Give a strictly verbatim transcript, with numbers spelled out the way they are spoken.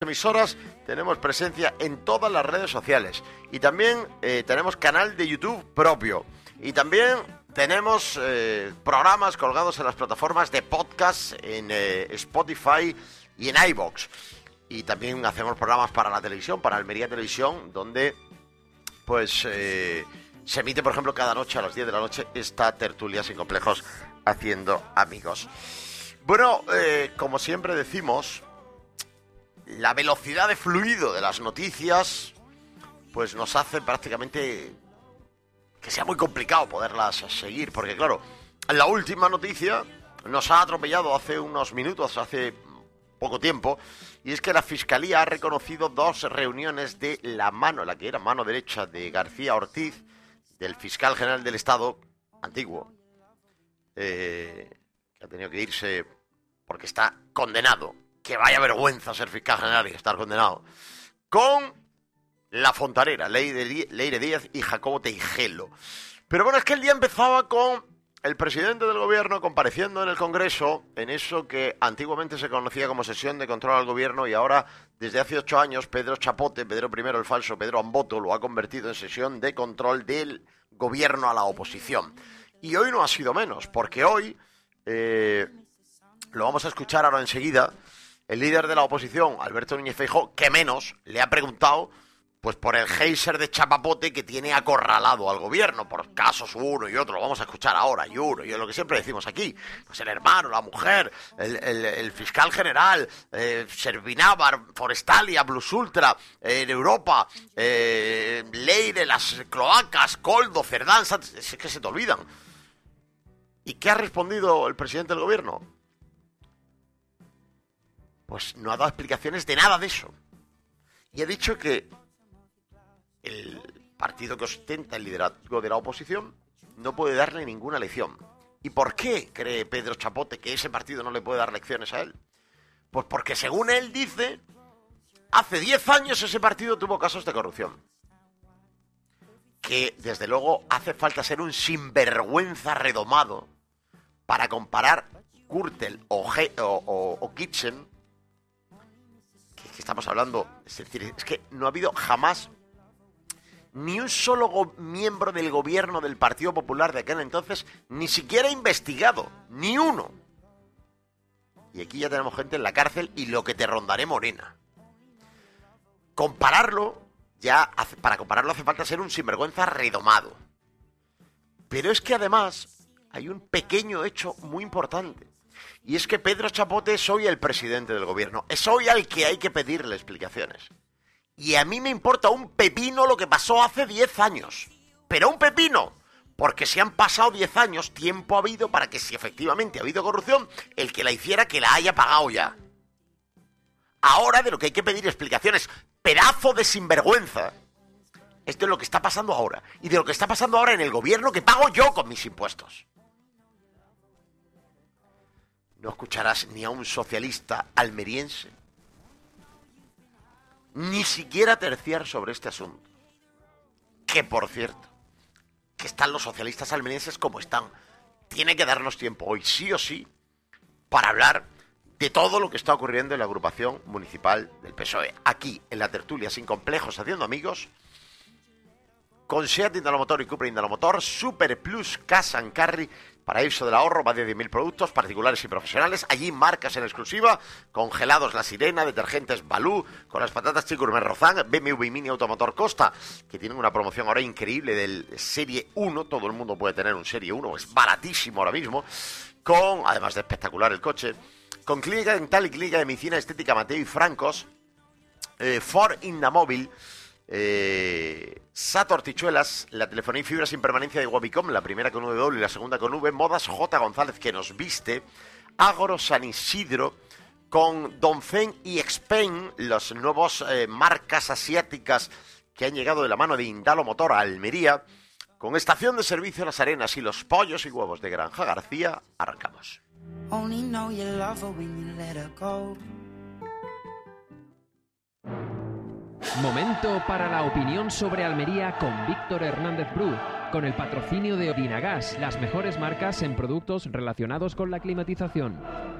emisoras tenemos presencia en todas las redes sociales y también eh, tenemos canal de YouTube propio y también tenemos eh, programas colgados en las plataformas de podcast en eh, Spotify y en iVoox, y también hacemos programas para la televisión, para Almería Televisión, donde pues eh, se emite, por ejemplo, cada noche a las diez de la noche esta tertulia sin complejos haciendo amigos. Bueno, eh, como siempre decimos, la velocidad de fluido de las noticias pues nos hace prácticamente que sea muy complicado poderlas seguir, porque claro, la última noticia nos ha atropellado hace unos minutos, hace poco tiempo, y es que la Fiscalía ha reconocido dos reuniones de la mano, la que era mano derecha de García Ortiz, del fiscal general del Estado, antiguo, eh, que ha tenido que irse porque está condenado. Que vaya vergüenza ser fiscal general y estar condenado. Con la fontanera, Leire Díaz y Jacobo Teijelo. Pero bueno, es que el día empezaba con el presidente del gobierno compareciendo en el Congreso, en eso que antiguamente se conocía como sesión de control al gobierno, y ahora, desde hace ocho años, Pedro Chapote, Pedro primero el falso, Pedro Amboto, lo ha convertido en sesión de control del gobierno a la oposición. Y hoy no ha sido menos, porque hoy, eh, lo vamos a escuchar ahora enseguida, el líder de la oposición, Alberto Núñez Feijóo, que menos, le ha preguntado pues por el geyser de chapapote que tiene acorralado al gobierno, por casos uno y otro, lo vamos a escuchar ahora, y uno, y es lo que siempre decimos aquí, pues el hermano, la mujer, el, el, el fiscal general, eh, Servinávar, Forestalia, Plus Ultra, eh, en Europa, eh, Leire, las cloacas, Coldo, Cerdán, es que se te olvidan. ¿Y qué ha respondido el presidente del gobierno? Pues no ha dado explicaciones de nada de eso. Y ha dicho que el partido que ostenta el liderazgo de la oposición no puede darle ninguna lección. ¿Y por qué cree Pedro Chapote que ese partido no le puede dar lecciones a él? Pues porque, según él dice, hace diez años ese partido tuvo casos de corrupción. Que, desde luego, hace falta ser un sinvergüenza redomado para comparar Gürtel o, G- o, o, o Kitchen. Que estamos hablando, es decir, es que no ha habido jamás ni un solo go- miembro del gobierno del Partido Popular de aquel entonces, ni siquiera investigado, ni uno. Y aquí ya tenemos gente en la cárcel y lo que te rondaré morena. Compararlo, ya hace, para compararlo hace falta ser un sinvergüenza redomado. Pero es que además hay un pequeño hecho muy importante. Y es que Pedro Chapote es hoy el presidente del gobierno. Es hoy al que hay que pedirle explicaciones. Y a mí me importa un pepino lo que pasó hace diez años. Pero un pepino. Porque si han pasado diez años, tiempo ha habido para que, si efectivamente ha habido corrupción, el que la hiciera, que la haya pagado ya. Ahora de lo que hay que pedir explicaciones, pedazo de sinvergüenza, es de lo que está pasando ahora. Y de lo que está pasando ahora en el gobierno que pago yo con mis impuestos. No escucharás ni a un socialista almeriense, ni siquiera terciar sobre este asunto. Que, por cierto, que están los socialistas almerienses como están. Tiene que darnos tiempo hoy, sí o sí, para hablar de todo lo que está ocurriendo en la agrupación municipal del P S O E. Aquí, en la tertulia Sin Complejos, haciendo amigos, con SEAT Indalomotor y Cupra Indalomotor, Super Plus Cash and Carry, Paraíso del Ahorro, más de diez mil productos, particulares y profesionales. Allí marcas en exclusiva, congelados La Sirena, detergentes Balú, con las patatas Chico Gourmet Rozán, B M W Mini Automotor Costa, que tienen una promoción ahora increíble del Serie uno, todo el mundo puede tener un Serie uno, es baratísimo ahora mismo, con, además de espectacular el coche, con Clínica Dental y Clínica de Medicina Estética Mateo y Francos, eh, Ford Indamóvil, Eh, Sato Hortichuelas, la telefonía y fibra sin permanencia de Wabicom, la primera con W y la segunda con V, Modas J. González, que nos viste, Agro San Isidro, con Dongfeng y Xpeng, las nuevas eh, marcas asiáticas que han llegado de la mano de Indalomotor a Almería, con estación de servicio Las Arenas y los pollos y huevos de Granja García. Arrancamos. Only know you love her when you let her go. Momento para la opinión sobre Almería con Víctor Hernández Bru, con el patrocinio de Odinagas, las mejores marcas en productos relacionados con la climatización.